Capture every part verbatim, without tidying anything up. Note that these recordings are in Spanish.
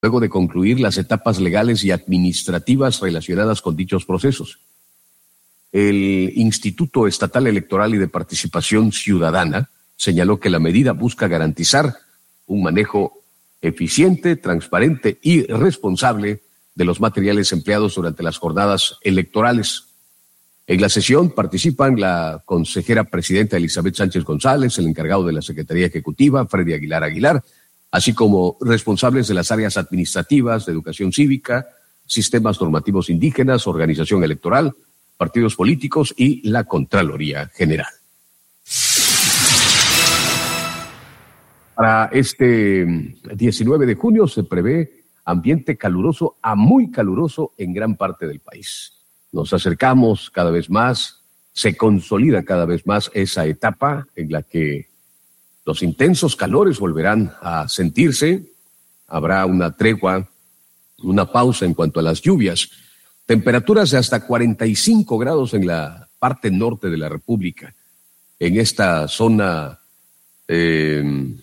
luego de concluir las etapas legales y administrativas relacionadas con dichos procesos. El Instituto Estatal Electoral y de Participación Ciudadana señaló que la medida busca garantizar un manejo eficiente, transparente y responsable de los materiales empleados durante las jornadas electorales. En la sesión participan la consejera presidenta Elizabeth Sánchez González, el encargado de la Secretaría Ejecutiva, Freddy Aguilar Aguilar, así como responsables de las áreas administrativas, de educación cívica, sistemas normativos indígenas, organización electoral, partidos políticos y la Contraloría General. Para este diecinueve de junio se prevé ambiente caluroso a muy caluroso en gran parte del país. Nos acercamos cada vez más, se consolida cada vez más esa etapa en la que los intensos calores volverán a sentirse. Habrá una tregua, una pausa en cuanto a las lluvias. Temperaturas de hasta cuarenta y cinco grados en la parte norte de la República. En esta zona eh,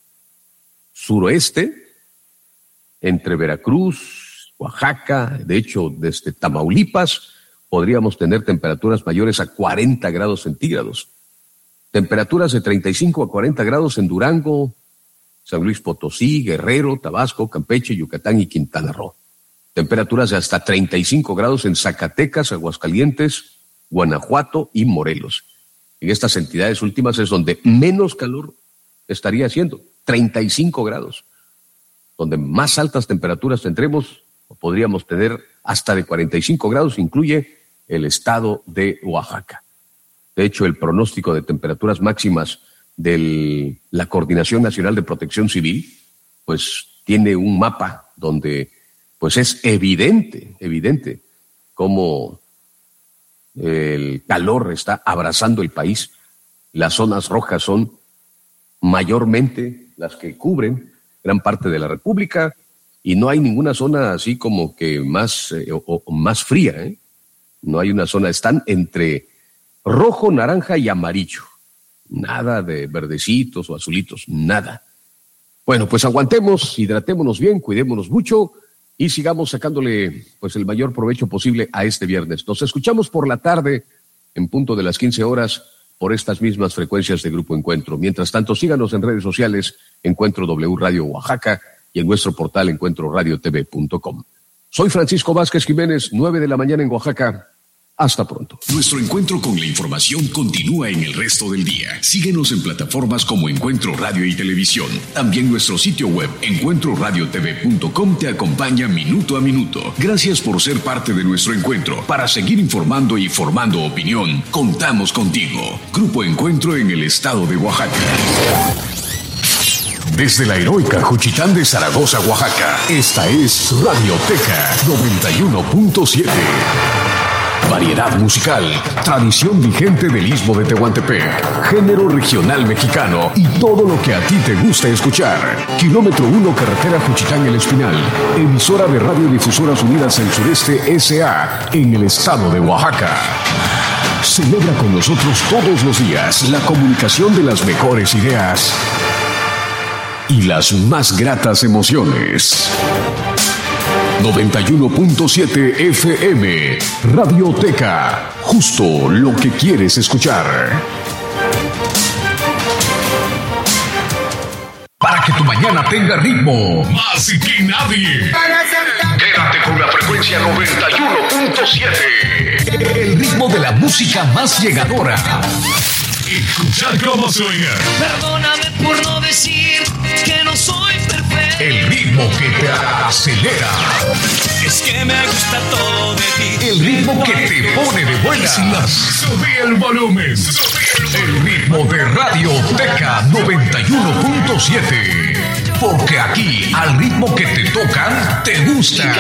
suroeste, entre Veracruz, Oaxaca, de hecho desde Tamaulipas, podríamos tener temperaturas mayores a cuarenta grados centígrados. Temperaturas de treinta y cinco a cuarenta grados en Durango, San Luis Potosí, Guerrero, Tabasco, Campeche, Yucatán y Quintana Roo. Temperaturas de hasta treinta y cinco grados en Zacatecas, Aguascalientes, Guanajuato y Morelos. En estas entidades últimas es donde menos calor estaría haciendo, treinta y cinco grados. Donde más altas temperaturas tendremos, o podríamos tener hasta de cuarenta y cinco grados, incluye el estado de Oaxaca. De hecho, el pronóstico de temperaturas máximas de la Coordinación Nacional de Protección Civil, pues tiene un mapa donde pues es evidente, evidente cómo el calor está abrazando el país. Las zonas rojas son mayormente las que cubren gran parte de la República y no hay ninguna zona así como que más, eh, o, o más fría, ¿eh? No hay una zona, están entre rojo, naranja y amarillo. Nada de verdecitos o azulitos, nada. Bueno, pues aguantemos, hidratémonos bien, cuidémonos mucho y sigamos sacándole pues el mayor provecho posible a este viernes. Nos escuchamos por la tarde en punto de las quince horas por estas mismas frecuencias de Grupo Encuentro. Mientras tanto, síganos en redes sociales, Encuentro W Radio Oaxaca y en nuestro portal encuentro radio t v punto com. Soy Francisco Vázquez Jiménez, nueve de la mañana en Oaxaca. Hasta pronto. Nuestro encuentro con la información continúa en el resto del día. Síguenos en plataformas como Encuentro Radio y Televisión. También nuestro sitio web encuentro radio t v punto com te acompaña minuto a minuto. Gracias por ser parte de nuestro encuentro. Para seguir informando y formando opinión, contamos contigo. Grupo Encuentro en el estado de Oaxaca. Desde la heroica Juchitán de Zaragoza, Oaxaca, esta es Radioteca noventa y uno punto siete. Variedad musical, tradición vigente del Istmo de Tehuantepec, género regional mexicano y todo lo que a ti te gusta escuchar. Kilómetro uno, carretera Juchitán El Espinal, emisora de Radiodifusoras Unidas del Sureste S A en el estado de Oaxaca. Celebra con nosotros todos los días la comunicación de las mejores ideas y las más gratas emociones. noventa y uno punto siete F M, Radioteca, justo lo que quieres escuchar. Para que tu mañana tenga ritmo, más que nadie. Quédate con la frecuencia noventa y uno punto siete. El ritmo de la música más llegadora. Escucha cómo suena. Perdóname por no decir que no soy perfecto. El ritmo que te acelera. Es que me gusta todo de ti. El ritmo que te pone de buenas. Subí el volumen. El ritmo de Radioteca noventa y uno punto siete. Porque aquí, al ritmo que te tocan, te gusta.